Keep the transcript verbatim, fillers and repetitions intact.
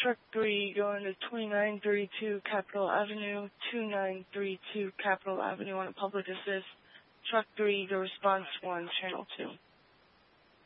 Truck three going to twenty-nine thirty-two Capitol Avenue, twenty-nine thirty-two Capitol Avenue on a public assist. Truck three, go response one, channel two.